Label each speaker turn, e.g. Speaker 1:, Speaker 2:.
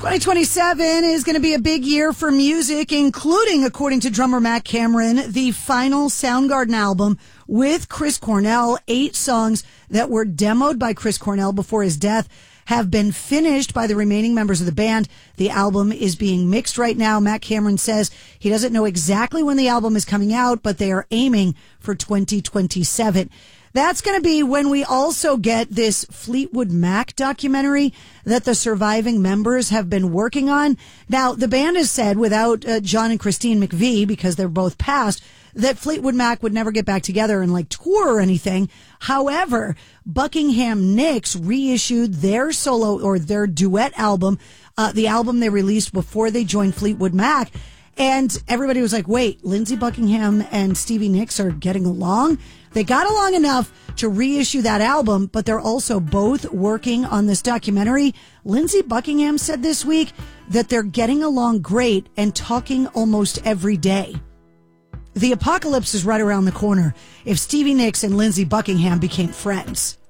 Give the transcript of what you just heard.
Speaker 1: 2027 is going to be a big year for music, including, according to drummer Matt Cameron, the final Soundgarden album with Chris Cornell. 8 songs that were demoed by Chris Cornell before his death have been finished by the remaining members of the band. The album is being mixed right now. Matt Cameron says he doesn't know exactly when the album is coming out, but they are aiming for 2027. That's going to be when we also get this Fleetwood Mac documentary that the surviving members have been working on. Now, the band has said, without John and Christine McVie, because they're both passed, that Fleetwood Mac would never get back together and tour or anything. However, Buckingham Nicks reissued their solo or their duet album, the album they released before they joined Fleetwood Mac. And everybody was like, wait, Lindsey Buckingham and Stevie Nicks are getting along? They got along enough to reissue that album, but they're also both working on this documentary. Lindsey Buckingham said this week that they're getting along great and talking almost every day. The apocalypse is right around the corner if Stevie Nicks and Lindsey Buckingham became friends.